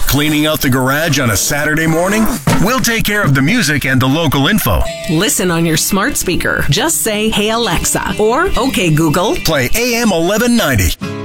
Cleaning out the garage on a Saturday morning? We'll take care of the music and the local info. Listen on your smart speaker. Just say, "Hey Alexa," or "Okay Google." Play AM 1190.